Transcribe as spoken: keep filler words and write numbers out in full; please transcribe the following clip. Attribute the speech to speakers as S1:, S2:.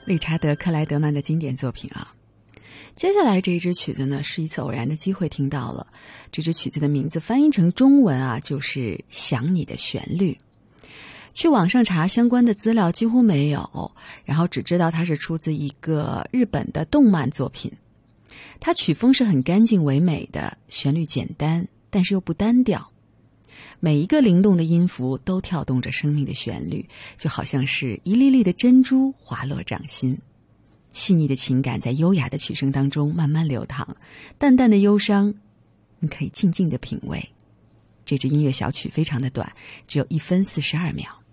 S1: 理查德·克莱德曼的经典作品啊。接下来这一支曲子呢，是一次偶然的机会听到了。这支曲子的名字翻译成中文啊，就是《想你的旋律》。去网上查相关的资料几乎没有，然后只知道它是出自一个日本的动漫作品。它曲风是很干净唯美的，旋律简单，但是又不单调。每一个灵动的音符都跳动着生命的旋律，就好像是一粒粒的珍珠滑落掌心。细腻的情感在优雅的曲声当中慢慢流淌，淡淡的忧伤，你可以静静的品味。这支音乐小曲非常的短，只有一分四十二秒。